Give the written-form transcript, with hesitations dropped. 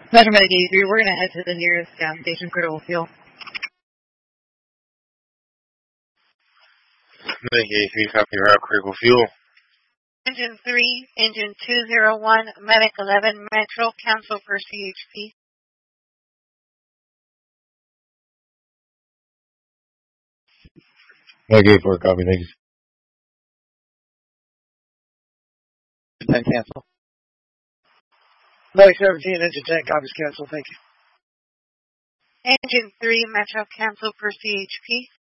Metro Medic 83, we're going to head to the nearest gas station, critical fuel. Medic 83, copy route, critical fuel. Engine 3, Engine 201, Medic 11, Metro, cancel for CHP. Medic 84, copy, thank you. 10 cancel. Medic 17, Engine 10, copies cancel, thank you. Engine 3, Metro, cancel for CHP.